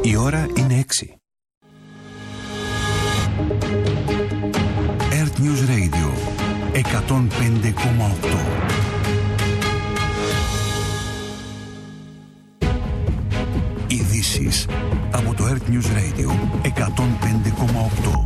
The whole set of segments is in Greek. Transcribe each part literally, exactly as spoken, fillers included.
Η ώρα είναι έξι. Earth News Radio εκατόν πέντε κόμμα οκτώ. Ειδήσεις από το Earth News Radio εκατόν πέντε κόμμα οκτώ.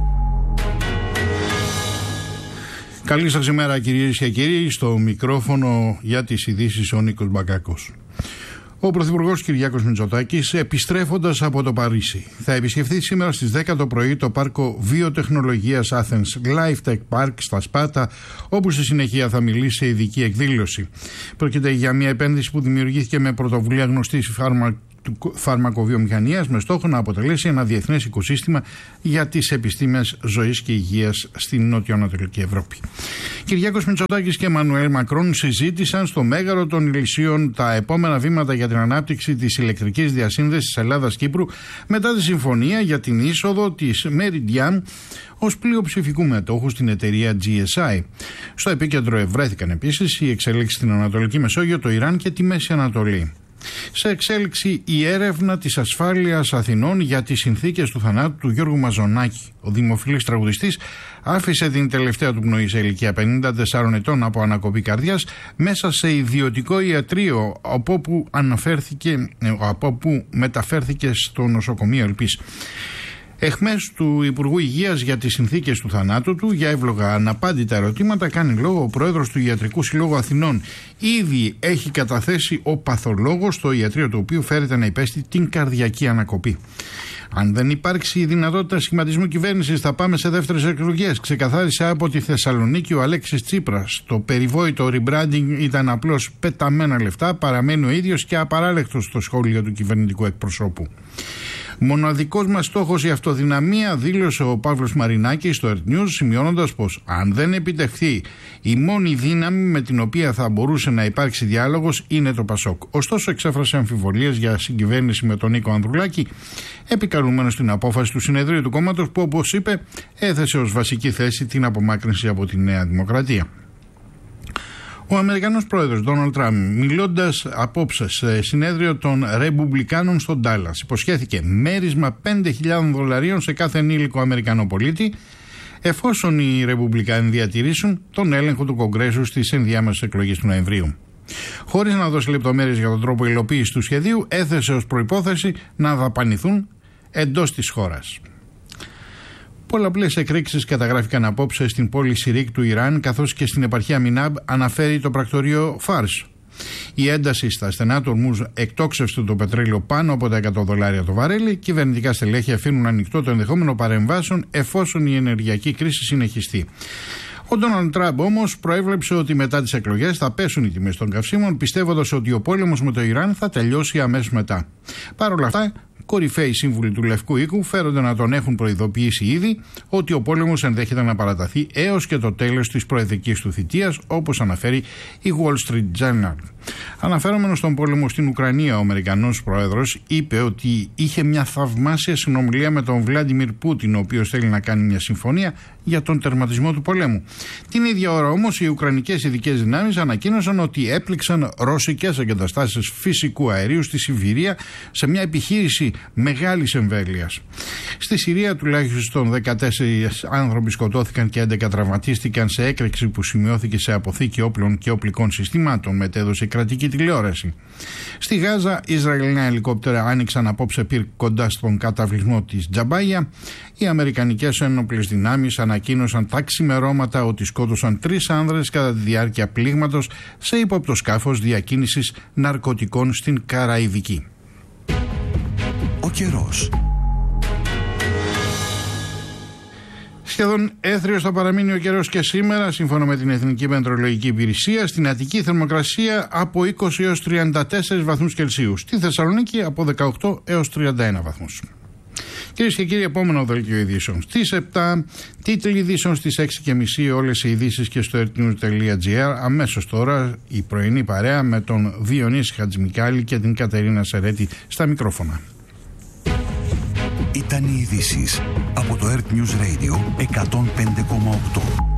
Καλή σας ημέρα κυρίες και κύριοι, στο μικρόφωνο για τις ειδήσεις ο Νίκος Μπακάκος. Ο Πρωθυπουργός Κυριάκος Μητσοτάκης, επιστρέφοντας από το Παρίσι, θα επισκεφθεί σήμερα στις δέκα το πρωί το πάρκο βιοτεχνολογίας Athens Life Tech Park στα Σπάτα, όπου στη συνέχεια θα μιλήσει σε ειδική εκδήλωση. Πρόκειται για μια επένδυση που δημιουργήθηκε με πρωτοβουλία γνωστής φάρμα... φαρμακοβιομηχανίας με στόχο να αποτελέσει ένα διεθνές οικοσύστημα για τις επιστήμες ζωής και υγείας στην νότιο-ανατολική Ευρώπη. Κυριάκος Μητσοτάκης και Εμμανουέλ Μακρόν συζήτησαν στο Μέγαρο των Ηλυσίων τα επόμενα βήματα για την ανάπτυξη της ηλεκτρικής διασύνδεσης Ελλάδας-Κύπρου μετά τη συμφωνία για την είσοδο της Meridian ως πλειοψηφικού μετόχου στην εταιρεία τζι ες άι. Στο επίκεντρο ευρέθηκαν επίσης οι εξελίξεις στην Ανατολική Μεσόγειο, το Ιράν και τη Μέση Ανατολή. Σε εξέλιξη η έρευνα της ασφάλειας Αθηνών για τις συνθήκες του θανάτου του Γιώργου Μαζονάκη. Ο δημοφιλής τραγουδιστής άφησε την τελευταία του πνοή σε ηλικία πενήντα τεσσάρων ετών από ανακοπή καρδιάς μέσα σε ιδιωτικό ιατρείο, από όπου, αναφέρθηκε, από όπου μεταφέρθηκε στο νοσοκομείο Ελπής. Εχμές του Υπουργού Υγείας για τις συνθήκες του θανάτου του, για εύλογα αναπάντητα ερωτήματα, κάνει λόγο ο πρόεδρος του Ιατρικού Συλλόγου Αθηνών. Ήδη έχει καταθέσει ο παθολόγος στο ιατρείο του οποίου φέρεται να υπέστη την καρδιακή ανακοπή. Αν δεν υπάρξει η δυνατότητα σχηματισμού κυβέρνησης, θα πάμε σε δεύτερες εκλογές. Ξεκαθάρισε από τη Θεσσαλονίκη ο Αλέξης Τσίπρας. Το περιβόητο rebranding ήταν απλώς πεταμένα λεφτά, παραμένει ο ίδιος και απαράλεκτος στο σχόλιο του κυβερνητικού εκπροσώπου. Μοναδικός μας στόχος η αυτοδυναμία, δήλωσε ο Παύλος Μαρινάκης στο Earth News, σημειώνοντας πως αν δεν επιτευχθεί η μόνη δύναμη με την οποία θα μπορούσε να υπάρξει διάλογος είναι το Πασόκ. Ωστόσο, εξέφρασε αμφιβολίες για συγκυβέρνηση με τον Νίκο Ανδρουλάκη, επικαλούμενος στην απόφαση του συνεδρίου του κόμματος που, όπως είπε, έθεσε ως βασική θέση την απομάκρυνση από τη Νέα Δημοκρατία. Ο Αμερικανός πρόεδρος Ντόναλντ Τραμπ, μιλώντας απόψε σε συνέδριο των Ρεπουμπλικάνων στον Ντάλλας, υποσχέθηκε μέρισμα πέντε χιλιάδες δολαρίων σε κάθε ενήλικο Αμερικανό πολίτη, εφόσον οι Ρεπουμπλικάνοι διατηρήσουν τον έλεγχο του Κογκρέσου στις ενδιάμεσες εκλογές του Νοεμβρίου. Χωρίς να δώσει λεπτομέρειες για τον τρόπο υλοποίησης του σχεδίου, έθεσε ως προϋπόθεση να δαπανηθούν εντός της χώρας. Πολλαπλές εκρήξεις καταγράφηκαν απόψε στην πόλη Σιρίκ του Ιράν, καθώς και στην επαρχία Μινάμπ, αναφέρει το πρακτορείο Φάρς. Η ένταση στα στενά του Ορμούζ εκτόξευσε το πετρέλαιο πάνω από τα εκατό δολάρια το βαρέλι. Κυβερνητικά στελέχη αφήνουν ανοιχτό το ενδεχόμενο παρεμβάσεων εφόσον η ενεργειακή κρίση συνεχιστεί. Ο Ντόναλντ Τραμπ όμως προέβλεψε ότι μετά τις εκλογές θα πέσουν οι τιμές των καυσίμων, πιστεύοντας ότι ο πόλεμος με το Ιράν θα τελειώσει αμέσως μετά. Παρ' όλα αυτά, κορυφαίοι σύμβουλοι του Λευκού Οίκου φέρονται να τον έχουν προειδοποιήσει ήδη ότι ο πόλεμος ενδέχεται να παραταθεί έως και το τέλος της προεδρικής του θητείας, όπως αναφέρει η Wall Street Journal. Αναφέρομενος στον πόλεμο στην Ουκρανία, ο Αμερικανός πρόεδρος είπε ότι είχε μια θαυμάσια συνομιλία με τον Βλάντιμιρ Πούτιν, ο οποίος θέλει να κάνει μια συμφωνία για τον τερματισμό του πολέμου. Την ίδια ώρα όμως οι ουκρανικές ειδικές δυνάμεις ανακοίνωσαν ότι έπληξαν ρωσικές εγκαταστάσεις φυσικού αερίου στη Σιβηρία σε μια επιχείρηση μεγάλης εμβέλειας. Στη Συρία τουλάχιστον δεκατέσσερις άνθρωποι σκοτώθηκαν και έντεκα τραυματίστηκαν σε έκρηξη που σημειώθηκε σε αποθήκη όπλων και οπλικών συστημάτων, μετέδωσε η κρατική τηλεόραση. Στη Γάζα, Ισραηλινά ελικόπτερα άνοιξαν απόψε πυρ κοντά στον καταβλισμό της Τζαμπάγια. Οι αμερικανικές ένοπλες δυνάμεις ανακοίνωσαν τα ξημερώματα ότι σκότωσαν τρεις άνδρες κατά τη διάρκεια πλήγματος σε ύποπτο σκάφος διακίνησης ναρκωτικών στην Καραϊβική. Ο καιρός. Σχεδόν έθριος θα παραμείνει ο καιρός και σήμερα, σύμφωνα με την Εθνική Μετεωρολογική Υπηρεσία. Στην Αττική θερμοκρασία από είκοσι έως τριάντα τέσσερις βαθμούς Κελσίου. Στη Θεσσαλονίκη από δεκαοκτώ έως τριάντα ένα βαθμούς. Κυρίες και κύριοι, επόμενο δελτίο ειδήσεων. Στις επτά, τίτλοι ειδήσεων στις έξι και μισή, όλες οι ειδήσεις και στο earthnews τελεία gr. Αμέσως τώρα η πρωινή παρέα με τον Διονύση Χατζημικάλη και την Κατερίνα Σερέτη στα μικρόφωνα. Ήταν οι ειδήσεις από το Earth News Radio εκατόν πέντε κόμμα οκτώ.